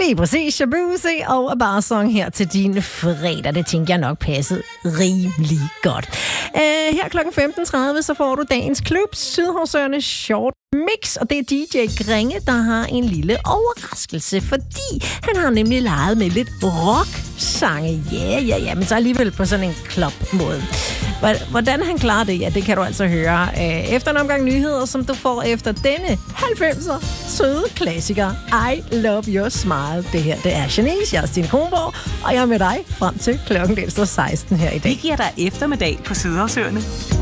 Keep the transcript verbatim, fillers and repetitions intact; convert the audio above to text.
Lige præcis, Shabuzi og A Bar Song her til din fredag. Det tænker jeg nok passede rimelig godt. Uh, her klokken femten tredive, så får du dagens klub, Sydhavsøernes Short Mix, og det er D J Gringe, der har en lille overraskelse, fordi han har nemlig leget med lidt rock-sange. Ja, ja, ja, men så alligevel på sådan en klop-måde. Hvordan han klarer det, ja, det kan du altså høre uh, efter en omgang nyheder, som du får efter denne halvfemser søde klassiker. I Love Your Smile. Det her, det er Janice, jeg er Stine Kronborg, og jeg er med dig frem til klokken seksten her i dag. Vi giver dig eftermiddag på Sydhavsøerne.